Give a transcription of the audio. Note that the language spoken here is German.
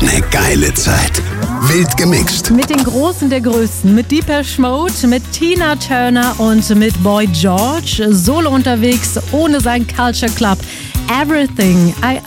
eine geile Zeit. Wild gemixt. Mit den Großen der Größten, mit Depeche Mode, mit Tina Turner und mit Boy George. Solo unterwegs, ohne sein Culture Club. Everything I